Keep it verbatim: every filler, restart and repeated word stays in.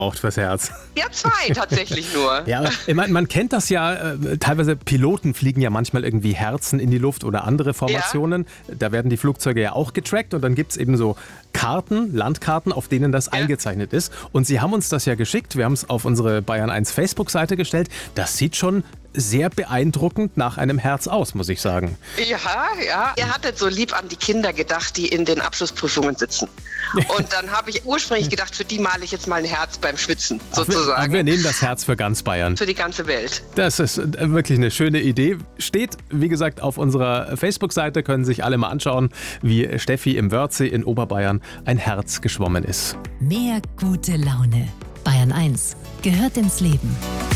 Braucht fürs Herz. Ja, zwei tatsächlich nur. Ja, aber ich meine, man kennt das ja, äh, teilweise Piloten fliegen ja manchmal irgendwie Herzen in die Luft oder andere Formationen. Ja. Da werden die Flugzeuge ja auch getrackt und dann gibt es eben so Karten, Landkarten, auf denen das ja. eingezeichnet ist. Und Sie haben uns das ja geschickt, wir haben es auf unsere Bayern eins Facebook-Seite gestellt. Das sieht schon sehr beeindruckend nach einem Herz aus, muss ich sagen. Ja, ja. Er hat jetzt so lieb an die Kinder gedacht, die in den Abschlussprüfungen sitzen. Und dann habe ich ursprünglich gedacht, für die male ich jetzt mal ein Herz beim Schwitzen, sozusagen. Ach, wir, wir nehmen das Herz für ganz Bayern. Für die ganze Welt. Das ist wirklich eine schöne Idee. Steht, wie gesagt, auf unserer Facebook-Seite, können sich alle mal anschauen, wie Steffi im Wörthsee in Oberbayern ein Herz geschwommen ist. Mehr gute Laune. Bayern eins gehört ins Leben.